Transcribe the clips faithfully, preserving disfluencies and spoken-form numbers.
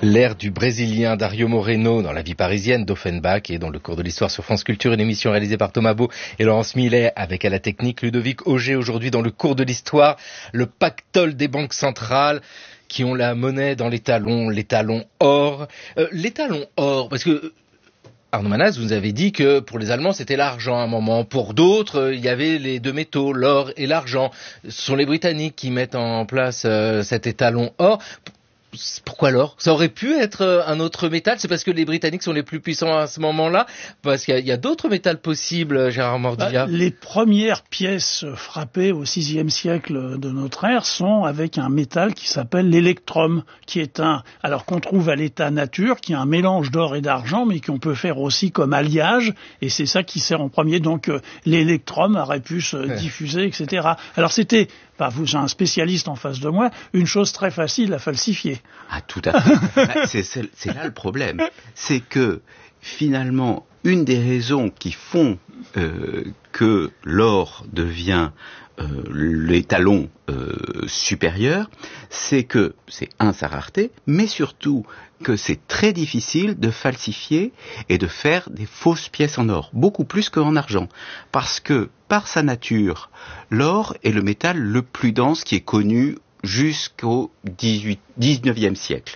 L'ère du Brésilien Dario Moreno dans la vie parisienne d'Offenbach et dans le cours de l'histoire sur France Culture, une émission réalisée par Thomas Beau et Laurence Millet avec à la technique Ludovic Auger. Aujourd'hui dans le cours de l'histoire, le pactole des banques centrales qui ont la monnaie dans les talons, les talons or. Euh, les talons or, parce que Arnaud Manas, vous avez dit que pour les Allemands c'était l'argent à un moment, pour d'autres euh, il y avait les deux métaux, l'or et l'argent. Ce sont les Britanniques qui mettent en place euh, cet étalon or. Pourquoi l'or? Ça aurait pu être un autre métal. C'est parce que les Britanniques sont les plus puissants à ce moment-là? Parce qu'il y a, il y a d'autres métals possibles, Gérard Mordillat. Les premières pièces frappées au sixième siècle de notre ère sont avec un métal qui s'appelle l'électrum, qui est un, alors qu'on trouve à l'état nature, qui est un mélange d'or et d'argent, mais qu'on peut faire aussi comme alliage, et c'est ça qui sert en premier. Donc euh, l'électrum aurait pu se ouais. diffuser, et cetera. Alors c'était, bah, vous j'ai un spécialiste en face de moi, une chose très facile à falsifier. Ah, tout à fait. c'est, c'est, c'est là le problème. C'est que, finalement, une des raisons qui font euh, que l'or devient euh, l'étalon euh, supérieur, c'est que, c'est un, sa rareté, mais surtout que c'est très difficile de falsifier et de faire des fausses pièces en or, beaucoup plus qu'en argent. Parce que, par sa nature, l'or est le métal le plus dense qui est connu jusqu'au dix-neuvième siècle.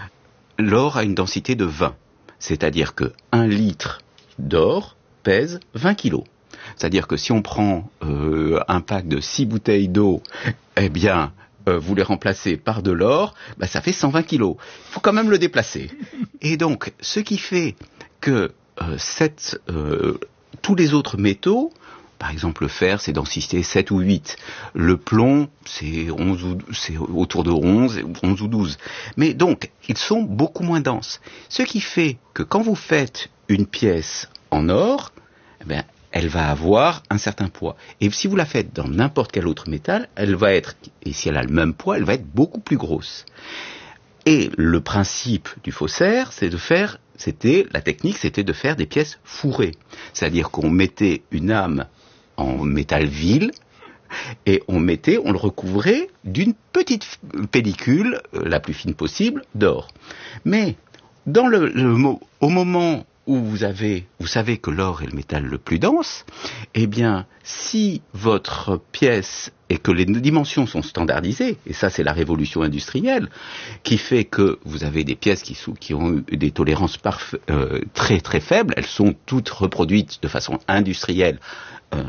L'or a une densité de vingt, c'est-à-dire que un litre d'or pèse vingt kilos. C'est-à-dire que si on prend euh, un pack de six bouteilles d'eau, eh bien, euh, vous les remplacez par de l'or, bah, ça fait cent vingt kilos. Il faut quand même le déplacer. Et donc, ce qui fait que euh, cette, euh, tous les autres métaux, par exemple, le fer, c'est densité sept ou huit. Le plomb, c'est, onze ou, c'est autour de onze, onze ou douze. Mais donc, ils sont beaucoup moins denses. Ce qui fait que quand vous faites une pièce en or, eh bien, elle va avoir un certain poids. Et si vous la faites dans n'importe quel autre métal, elle va être, et si elle a le même poids, elle va être beaucoup plus grosse. Et le principe du faussaire, c'est de faire, c'était, la technique, c'était de faire des pièces fourrées. C'est-à-dire qu'on mettait une âme en métal vil, et on mettait, on le recouvrait d'une petite pellicule, euh, la plus fine possible, d'or. Mais, dans le, le, au moment où vous avez, vous savez que l'or est le métal le plus dense, eh bien, si votre pièce et que les dimensions sont standardisées, et ça c'est la révolution industrielle, qui fait que vous avez des pièces qui, sous, qui ont eu des tolérances parfa- euh, très très faibles, elles sont toutes reproduites de façon industrielle, Euh,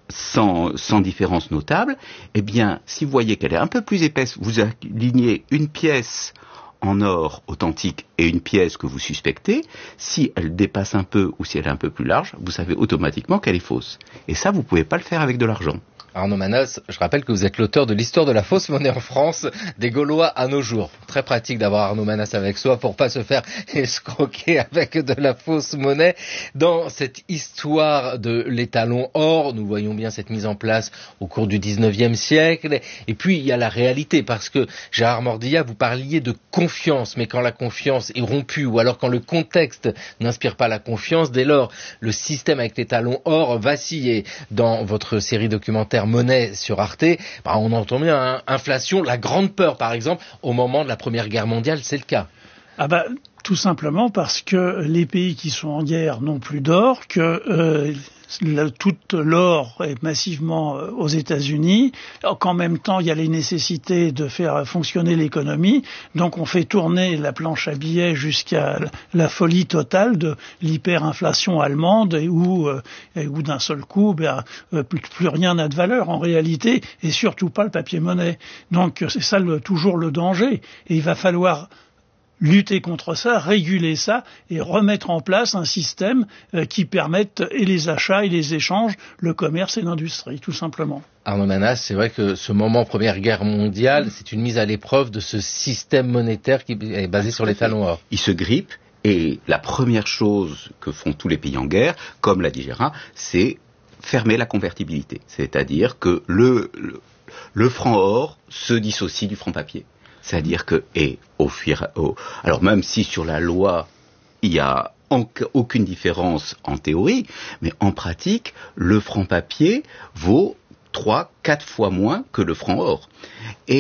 sans, sans différence notable, eh bien, si vous voyez qu'elle est un peu plus épaisse, vous alignez une pièce en or authentique et une pièce que vous suspectez, si elle dépasse un peu ou si elle est un peu plus large, vous savez automatiquement qu'elle est fausse. Et ça, vous ne pouvez pas le faire avec de l'argent. Arnaud Manas, je rappelle que vous êtes l'auteur de l'histoire de la fausse monnaie en France, des Gaulois à nos jours. Très pratique d'avoir Arnaud Manas avec soi pour pas se faire escroquer avec de la fausse monnaie. Dans cette histoire de l'étalon or, nous voyons bien cette mise en place au cours du dix-neuvième siècle. Et puis, il y a la réalité, parce que, Gérard Mordillat, vous parliez de confiance, mais quand la confiance est rompue, ou alors quand le contexte n'inspire pas la confiance, dès lors, le système avec l'étalon or vacille. Et dans votre série documentaire Monnaie sur Arte, bah on entend bien, hein, inflation, la grande peur par exemple, au moment de la Première Guerre mondiale, c'est le cas. Ah bah, tout simplement parce que les pays qui sont en guerre n'ont plus d'or, que euh, le, toute l'or est massivement aux États-Unis, qu'en même temps il y a les nécessités de faire fonctionner l'économie, donc on fait tourner la planche à billets jusqu'à la folie totale de l'hyperinflation allemande et où, euh, et où d'un seul coup ben, euh, plus, plus rien n'a de valeur en réalité, et surtout pas le papier-monnaie. Donc c'est ça le, toujours le danger, et il va falloir lutter contre ça, réguler ça et remettre en place un système euh, qui permette et les achats et les échanges, le commerce et l'industrie, tout simplement. Arnaud Manas, c'est vrai que ce moment Première Guerre mondiale, c'est une mise à l'épreuve de ce système monétaire qui est basé sur les talons or. Il se grippe et la première chose que font tous les pays en guerre, comme l'a dit Gérard, c'est fermer la convertibilité. C'est-à-dire que le, le, le franc or se dissocie du franc papier. C'est-à-dire que, et au fur, au, alors même si sur la loi, il y a en, aucune différence en théorie, mais en pratique, le franc papier vaut trois, quatre fois moins que le franc or. Et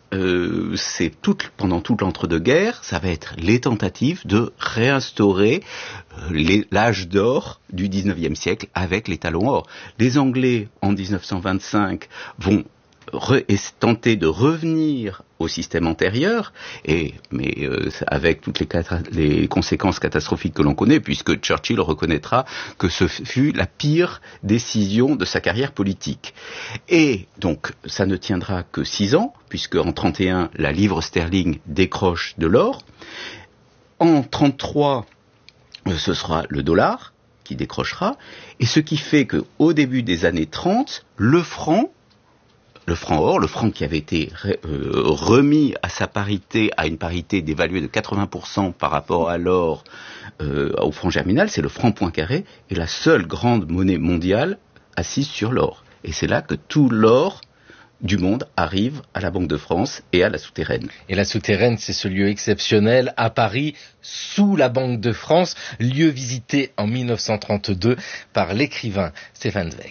euh, c'est tout, pendant tout l'entre-deux-guerres, ça va être les tentatives de réinstaurer euh, les, l'âge d'or du dix-neuvième siècle avec les talons or. Les Anglais, en dix-neuf cent vingt-cinq, vont Re, et tenter de revenir au système antérieur, et, mais euh, avec toutes les, cata- les conséquences catastrophiques que l'on connaît, puisque Churchill reconnaîtra que ce fut la pire décision de sa carrière politique. Et donc, ça ne tiendra que six ans, puisque en trente et un, la livre sterling décroche de l'or. En trente-trois, euh, ce sera le dollar qui décrochera, et ce qui fait qu'au début des années trente, le franc Le franc or, le franc qui avait été euh, remis à sa parité, à une parité dévaluée de quatre-vingts pour cent par rapport à l'or euh, au franc germinal, c'est le franc Poincaré, est la seule grande monnaie mondiale assise sur l'or. Et c'est là que tout l'or du monde arrive à la Banque de France et à la Souterraine. Et la Souterraine, c'est ce lieu exceptionnel à Paris, sous la Banque de France, lieu visité en dix-neuf cent trente-deux par l'écrivain Stéphane Zweig.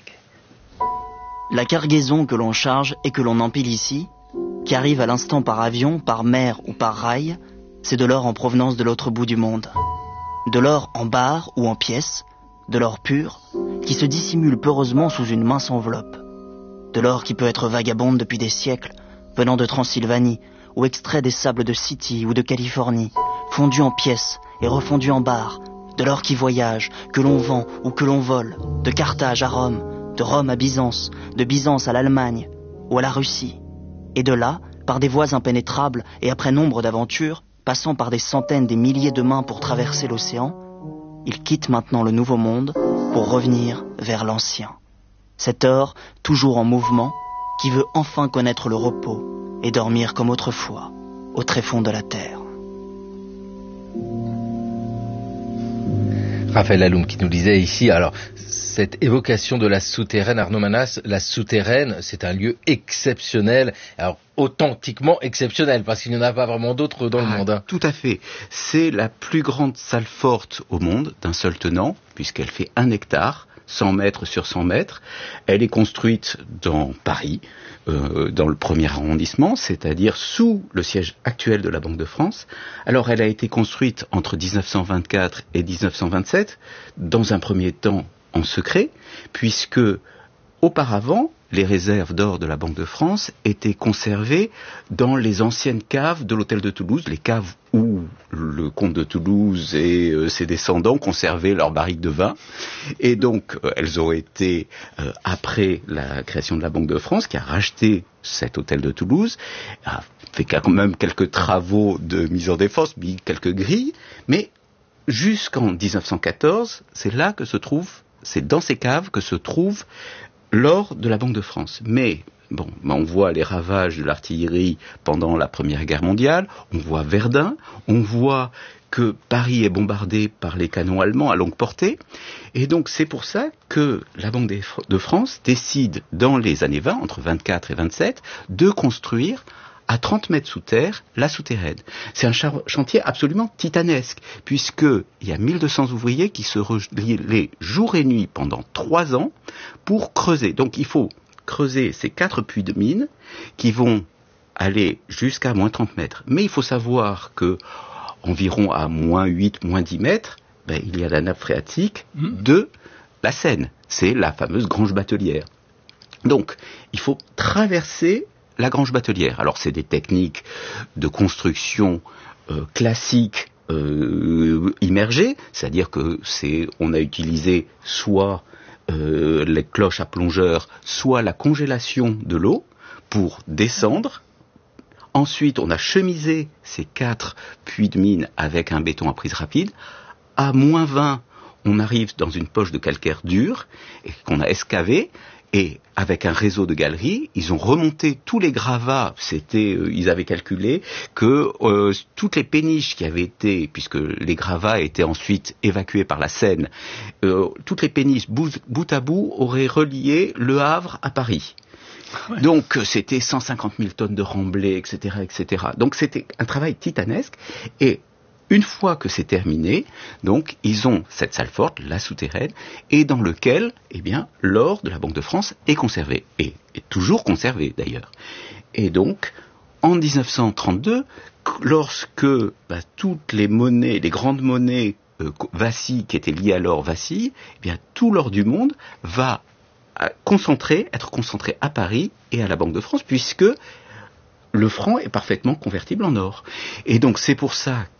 La cargaison que l'on charge et que l'on empile ici, qui arrive à l'instant par avion, par mer ou par rail, c'est de l'or en provenance de l'autre bout du monde. De l'or en barres ou en pièces, de l'or pur, qui se dissimule peureusement sous une mince enveloppe. De l'or qui peut être vagabonde depuis des siècles, venant de Transylvanie, ou extrait des sables de City ou de Californie, fondu en pièces et refondu en barres. De l'or qui voyage, que l'on vend ou que l'on vole, de Carthage à Rome, de Rome à Byzance, de Byzance à l'Allemagne ou à la Russie. Et de là, par des voies impénétrables et après nombre d'aventures, passant par des centaines, des milliers de mains pour traverser l'océan, il quitte maintenant le nouveau monde pour revenir vers l'ancien. Cet or, toujours en mouvement, qui veut enfin connaître le repos et dormir comme autrefois, au tréfonds de la terre. Raphaël Alloum qui nous disait ici, alors cette évocation de la souterraine, Arnaud Manas, la souterraine, c'est un lieu exceptionnel, alors authentiquement exceptionnel, parce qu'il n'y en a pas vraiment d'autres dans ah, le monde. Hein. Tout à fait. C'est la plus grande salle forte au monde, d'un seul tenant, puisqu'elle fait un hectare, cent mètres sur cent mètres. Elle est construite dans Paris, euh, dans le premier arrondissement, c'est-à-dire sous le siège actuel de la Banque de France. Alors elle a été construite entre dix-neuf cent vingt-quatre et dix-neuf cent vingt-sept, dans un premier temps en secret, puisque auparavant, les réserves d'or de la Banque de France étaient conservées dans les anciennes caves de l'hôtel de Toulouse, les caves où le comte de Toulouse et euh, ses descendants conservaient leurs barriques de vin. Et donc, euh, elles ont été, euh, après la création de la Banque de France, qui a racheté cet hôtel de Toulouse, a fait quand même quelques travaux de mise en défense, mis quelques grilles, mais jusqu'en dix-neuf cent quatorze, c'est là que se trouve, c'est dans ces caves que se trouve l'or de la Banque de France. Mais, bon, on voit les ravages de l'artillerie pendant la Première Guerre mondiale, on voit Verdun, on voit que Paris est bombardé par les canons allemands à longue portée, et donc c'est pour ça que la Banque de France décide, dans les années vingt, entre vingt-quatre et vingt-sept, de construire à trente mètres sous terre, la souterraine. C'est un chantier absolument titanesque, puisqu'il y a mille deux cents ouvriers qui se relaient jour et nuit pendant trois ans pour creuser. Donc il faut creuser ces quatre puits de mine qui vont aller jusqu'à moins trente mètres. Mais il faut savoir que environ à moins huit, moins dix mètres, ben, il y a la nappe phréatique de la Seine. C'est la fameuse grange batelière. Donc il faut traverser la grange batelière. Alors c'est des techniques de construction euh, classiques euh, immergées, c'est-à-dire que c'est, on a utilisé soit euh, les cloches à plongeur, soit la congélation de l'eau pour descendre. Ensuite, on a chemisé ces quatre puits de mine avec un béton à prise rapide. À moins vingt, on arrive dans une poche de calcaire dur et qu'on a excavé. Et avec un réseau de galeries, ils ont remonté tous les gravats. C'était, euh, ils avaient calculé que euh, toutes les péniches qui avaient été, puisque les gravats étaient ensuite évacués par la Seine, euh, toutes les péniches bout, bout à bout auraient relié Le Havre à Paris. Ouais. Donc c'était cent cinquante mille tonnes de remblais, et cetera, et cetera. Donc c'était un travail titanesque. Et une fois que c'est terminé, donc, ils ont cette salle forte, la souterraine, et dans lequel, eh bien, l'or de la Banque de France est conservé. Et est toujours conservé, d'ailleurs. Et donc, en dix-neuf cent trente-deux, lorsque bah, toutes les monnaies, les grandes monnaies euh, vacillent, qui étaient liées à l'or vacillent, eh bien tout l'or du monde va concentrer, être concentré à Paris et à la Banque de France, puisque le franc est parfaitement convertible en or. Et donc c'est pour ça